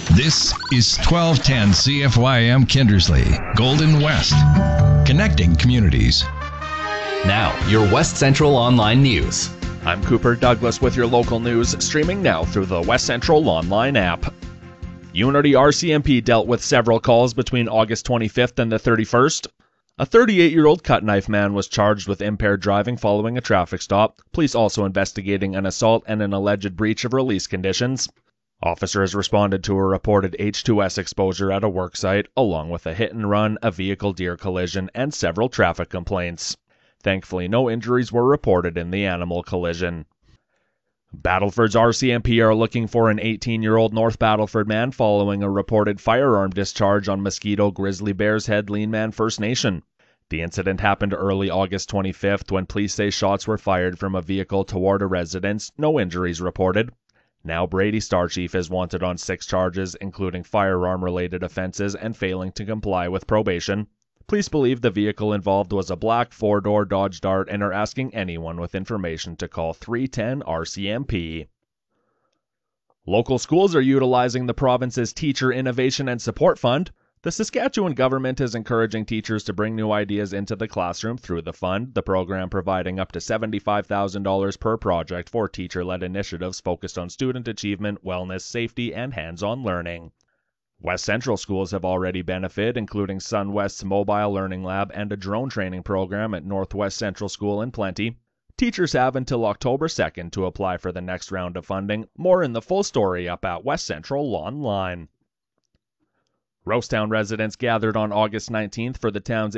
This is 1210 CFYM Kindersley, Golden West, connecting communities. Now, your West Central Online News. I'm Cooper Douglas with your local news, streaming now through the West Central Online app. Unity RCMP dealt with several calls between August 25th and the 31st. A 38-year-old cut-knife man was charged with impaired driving following a traffic stop. Police also investigating an assault and an alleged breach of release conditions. Officers responded to a reported H2S exposure at a worksite, along with a hit-and-run, a vehicle-deer collision, and several traffic complaints. Thankfully, no injuries were reported in the animal collision. Battleford's RCMP are looking for an 18-year-old North Battleford man following a reported firearm discharge on Mosquito Grizzly Bears Head Leanman First Nation. The incident happened early August 25th when police say shots were fired from a vehicle toward a residence, no injuries reported. Now Brady Starchief is wanted on 6 charges, including firearm-related offenses and failing to comply with probation. Police believe the vehicle involved was a black 4-door Dodge Dart and are asking anyone with information to call 310 RCMP. Local schools are utilizing the province's Teacher Innovation and Support Fund. The Saskatchewan government is encouraging teachers to bring new ideas into the classroom through the fund, the program providing up to $75,000 per project for teacher-led initiatives focused on student achievement, wellness, safety, and hands-on learning. West Central schools have already benefited, including SunWest's Mobile Learning Lab and a drone training program at Northwest Central School in Plenty. Teachers have until October 2nd to apply for the next round of funding. More in the full story up at West Central Online. Rosetown residents gathered on August 19th for the town's